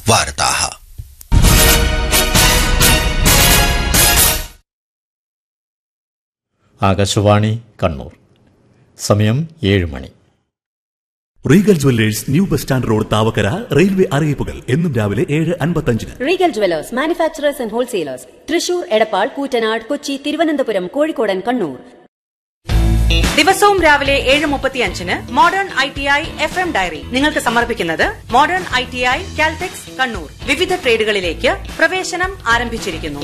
वार्ताः। ആകാശവാണി കണ്ണൂർ. സമയം 7 മണി. Regal jewellers new bus stand road Thavakkara railway അറിയിപ്പുകൾ എന്നും രാവിലെ 7:55. Regal jewellers manufacturers and wholesalers Thrissur, Edappal, Koottanad, Kochi, Thiruvananthapuram, Kozhikode, Kannur. ദിവസവും രാവിലെ 7:35 മോഡേൺ ITI FM ഡയറി നിങ്ങൾക്ക് സമർപ്പിക്കുന്നത് മോഡേൺ ITI കാൽടെക്സ് കണ്ണൂർ. വിവിധ ട്രേഡുകളിലേക്ക് പ്രവേശനം ആരംഭിച്ചിരിക്കുന്നു.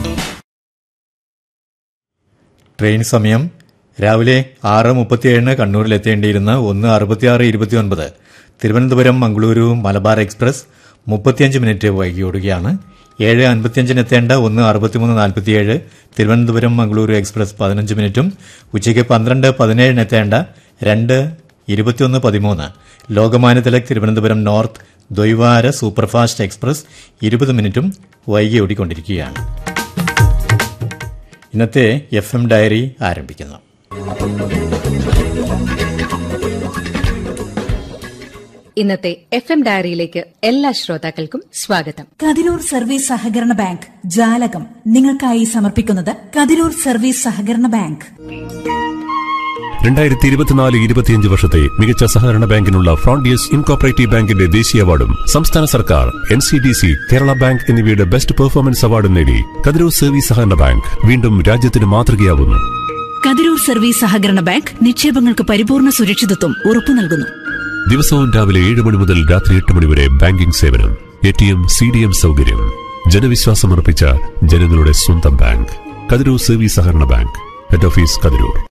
ട്രെയിൻ സമയം രാവിലെ 6:37 കണ്ണൂരിലെത്തേണ്ടിയിരുന്ന 1:66:29 തിരുവനന്തപുരം മംഗളൂരു മലബാർ എക്സ്പ്രസ് 35 മിനിറ്റ് വൈകി ഓടുകയാണ്. 7:55 എത്തേണ്ട 1:63:47 തിരുവനന്തപുരം മംഗളൂരു എക്സ്പ്രസ് 15 മിനിറ്റും ഉച്ചയ്ക്ക് 12:17 എത്തേണ്ട 2:21:13 Lokmanya Tilak Thiruvananthapuram north ദ്വൈവാര superfast express 20 മിനിറ്റും വൈകി ഓടിക്കൊണ്ടിരിക്കുകയാണ്. ഇന്നത്തെ FM ഡയറി ആരംഭിക്കുന്നു. ഇന്നത്തെ FM ഡയറിയിലേക്ക് എല്ലാ ശ്രോതാക്കൾക്കും സ്വാഗതം. കതിരൂർ സർവീസ് സഹകരണ ബാങ്ക് ജാലകം നിങ്ങൾക്കായി സമർപ്പിക്കുന്നത് കതിരൂർ സർവീസ് സഹകരണ ബാങ്ക്. 2024-25 വർഷത്തെ മികച്ച സഹകരണ ബാങ്കിനുള്ള ഫ്രോണ്ടിയേഴ്സ് ഇൻകോർപ്പറേറ്റീവ് ബാങ്കിന്റെ ദേശീയ അവാർഡും സംസ്ഥാന സർക്കാർ NCDC കേരള ബാങ്ക് എന്നിവയുടെ ബെസ്റ്റ് പെർഫോമൻസ് അവാർഡും നേടി കതിരൂർ സർവീസ് സഹകരണ ബാങ്ക് വീണ്ടും രാജ്യത്തിന് മാതൃകയാവുന്നു. കതിരൂർ സർവീസ് സഹകരണ ബാങ്ക് നിക്ഷേപങ്ങൾക്ക് പരിപൂർണ സുരക്ഷിതത്വം ഉറപ്പു നൽകുന്നു. ദിവസവും രാവിലെ 7 മണി മുതൽ രാത്രി 8 മണി വരെ ബാങ്കിംഗ് സേവനം, ATM CDM സൗകര്യം. ജനവിശ്വാസമർപ്പിച്ച ജനങ്ങളുടെ സ്വന്തം ബാങ്ക് കതിരൂർ സർവീസ് സഹകരണ ബാങ്ക്. Head office Kathirur.